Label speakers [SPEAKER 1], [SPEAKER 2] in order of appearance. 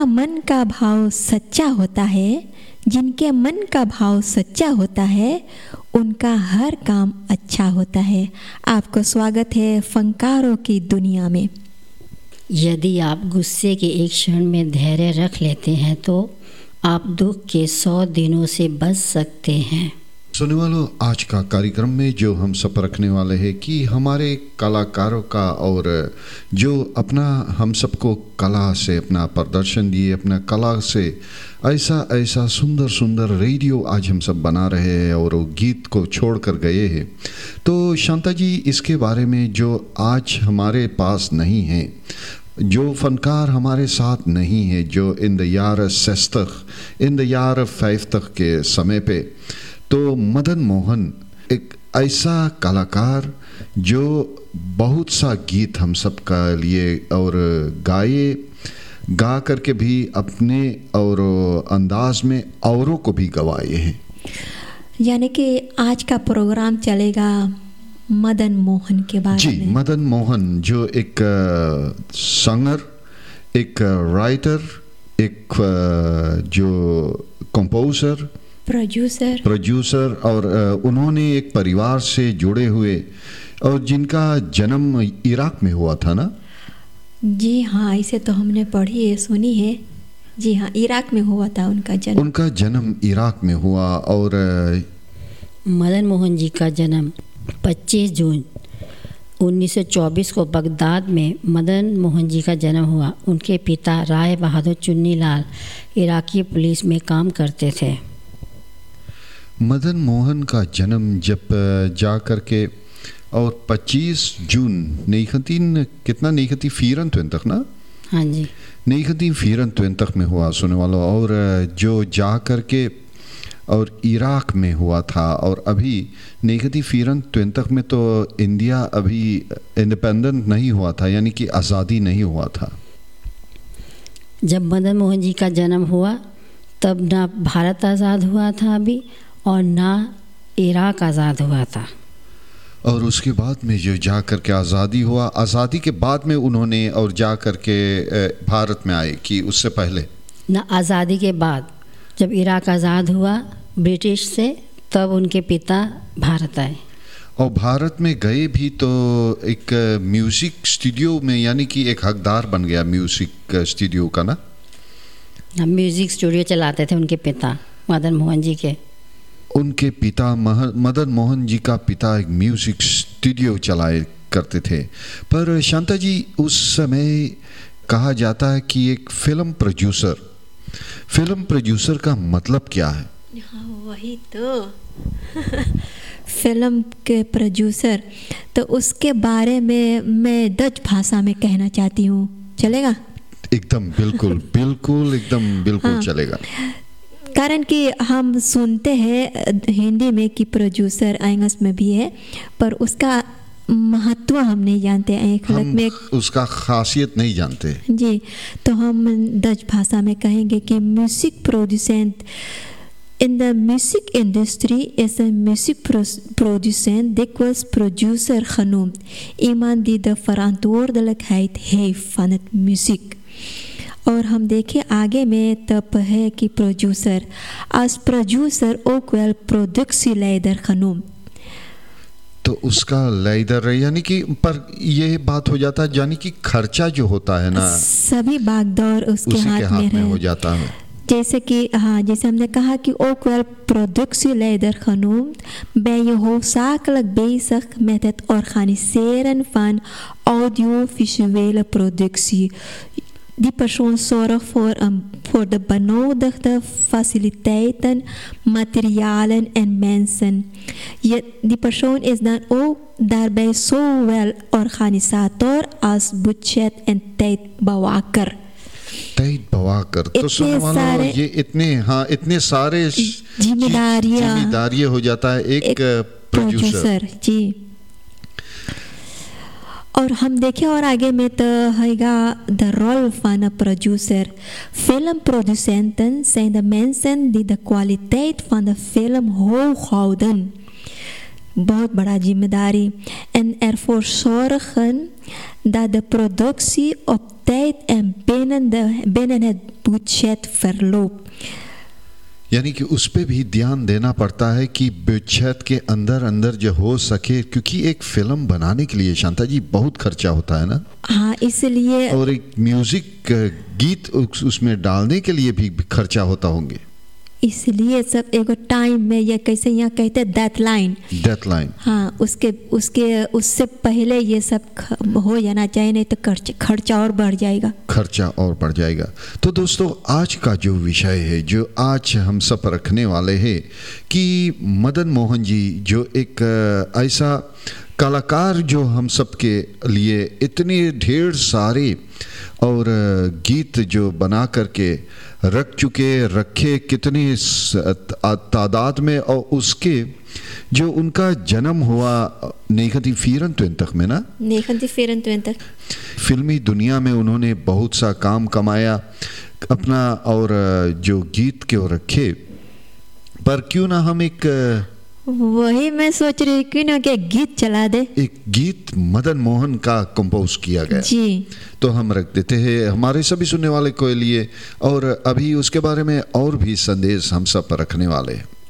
[SPEAKER 1] मन का भाव सच्चा होता है, जिनके मन का भाव सच्चा होता है उनका हर काम अच्छा होता है। आपको स्वागत है फनकारों की दुनिया में।
[SPEAKER 2] यदि आप गुस्से के एक क्षण में धैर्य रख लेते हैं तो आप दुख के 100 दिनों से बच सकते हैं।
[SPEAKER 3] सुनने वालों, आज का कार्यक्रम में जो हम सब रखने वाले हैं कि हमारे कलाकारों का और जो अपना हम सबको कला से अपना प्रदर्शन दिए, अपना कला से ऐसा सुंदर सुंदर रेडियो आज हम सब बना रहे हैं और वो गीत को छोड़ कर गए हैं। तो शांता जी, इसके बारे में जो आज हमारे पास नहीं है, जो फनकार हमारे साथ नहीं है, जो इन द यार 60 इन द यार 50 के समय पे, तो मदन मोहन एक ऐसा कलाकार जो बहुत सा गीत हम सब का लिए और गा करके भी अपने और अंदाज में औरों को भी गवाए हैं।
[SPEAKER 1] यानी कि आज का प्रोग्राम चलेगा मदन मोहन के बारे में।
[SPEAKER 3] जी, मदन मोहन जो एक सिंगर, एक राइटर, एक जो कंपोजर, प्रोड्यूसर और उन्होंने एक परिवार से जुड़े हुए और जिनका जन्म इराक में हुआ था ना।
[SPEAKER 1] जी हाँ, इसे तो हमने पढ़ी है, सुनी है। जी हाँ, इराक में हुआ था उनका जन्म
[SPEAKER 3] इराक में हुआ। और
[SPEAKER 2] मदन मोहन जी का जन्म 25 जून 1924 को बगदाद में मदन मोहन जी का जन्म हुआ। उनके पिता राय बहादुर चुन्नीलाल इराकी पुलिस में काम करते थे।
[SPEAKER 3] मदन मोहन का जन्म जब जा कर के और 25 जून 1924 ना।
[SPEAKER 2] हाँ जी,
[SPEAKER 3] 1924 में हुआ सुनने वालों। और जो जा कर के और इराक में हुआ था। और अभी 1924 में तो इंडिया अभी इंडिपेंडेंट नहीं हुआ था, यानी कि आज़ादी नहीं हुआ था।
[SPEAKER 2] जब मदन मोहन जी का जन्म हुआ तब ना भारत आज़ाद हुआ था अभी और ना इराक आज़ाद हुआ था।
[SPEAKER 3] और उसके बाद में जो जा कर के आज़ादी हुआ, आज़ादी के बाद में उन्होंने और जा कर के भारत में आए कि उससे पहले
[SPEAKER 2] ना। आज़ादी के बाद जब इराक आज़ाद हुआ ब्रिटिश से, तब उनके पिता भारत आए।
[SPEAKER 3] और भारत में गए भी तो एक म्यूज़िक स्टूडियो में, यानी कि एक हकदार बन गया म्यूज़िक स्टूडियो का ना।
[SPEAKER 2] म्यूज़िक स्टूडियो चलाते थे उनके पिता मदन मोहन जी के।
[SPEAKER 3] उनके पिता मदन मोहन जी का पिता एक म्यूज़िक स्टूडियो चलाए करते थे। पर शांता जी, उस समय कहा जाता है कि एक फिल्म प्रोड्यूसर का मतलब क्या है?
[SPEAKER 1] हाँ, वही तो फिल्म के प्रोड्यूसर, तो उसके बारे में मैं डच भाषा में कहना चाहती हूँ। चलेगा?
[SPEAKER 3] एकदम बिल्कुल
[SPEAKER 1] हाँ,
[SPEAKER 3] चलेगा।
[SPEAKER 1] कारण कि हम सुनते हैं हिंदी में कि प्रोड्यूसर इंग्लिश में भी है, पर उसका महत्व हम नहीं जानते हैं,
[SPEAKER 3] हम में उसका खासियत नहीं जानते।
[SPEAKER 1] जी, तो हम डच भाषा में कहेंगे कि music प्रोड्यूसेंट in the music industry is a music producent dikwijls producer genoemd. Iemand die de verantwoordelijkheid heeft van het muziek. और हम देखें आगे में तब है कि producer als producer ook wel productieleider genoemd.
[SPEAKER 3] तो उसका leider यानी कि, पर ये बात हो जाता है, यानी कि खर्चा जो होता है ना,
[SPEAKER 1] सभी भागदौड़ उसके हाथ में
[SPEAKER 3] हो जाता है।
[SPEAKER 1] जैसे कि हाँ, जैसे हमने कहा कि ook wel productieleider genoemd, ben je hoofdzakelijk bezig met het organiseren van audiovisuele productie. Die persoon zorgt voor de benodigde faciliteiten, materialen en mensen. Die persoon is dan ook daarbij zowel organisator als budget- en tijdbewaker.
[SPEAKER 3] तो सुनने वालों, ये इतने सारे जिम्मेदारियां हो जाता है एक प्रोड्यूसर।
[SPEAKER 1] जी, और हम देखें और आगे में तो हैगा de rol van een producer. Filmproducenten zijn de mensen die de kwaliteit van de film hoog houden. बहुत बड़ा जिम्मेदारी en ervoor zorgen dat de productie op tijd en binnen het budget verloopt.
[SPEAKER 3] यानी कि उस पे भी ध्यान देना पड़ता है कि बजट के अंदर अंदर जो हो सके, क्योंकि एक फिल्म बनाने के लिए शांता जी बहुत खर्चा होता है ना।
[SPEAKER 1] हाँ, इसलिए
[SPEAKER 3] और एक म्यूजिक गीत उसमें डालने के लिए भी खर्चा होता होंगे,
[SPEAKER 1] इसलिए सब एगो टाइम में, ये कैसे यहाँ कहते डेडलाइन, हाँ, उससे पहले ये सब हो जाना चाहिए, नहीं तो खर्चा और बढ़ जाएगा। तो दोस्तों, आज का जो विषय है, जो आज हम सब रखने वाले हैं कि मदन मोहन जी जो एक ऐसा कलाकार जो हम सब के लिए इतने ढेर सारे और गीत जो बना करके रखे कितने तादाद में, और उसके जो उनका जन्म हुआ 1924 में ना, 1924
[SPEAKER 3] फिल्मी दुनिया में उन्होंने बहुत सा काम कमाया अपना, और जो गीत के रखे। पर क्यों ना हम एक,
[SPEAKER 1] वही मैं सोच रही क्यों ना कि गीत चला दे,
[SPEAKER 3] एक गीत मदन मोहन का कंपोज किया गया
[SPEAKER 1] जी,
[SPEAKER 3] तो हम रख देते हैं हमारे सभी सुनने वाले के लिए, और अभी उसके बारे में और भी संदेश हम सब पर रखने वाले हैं।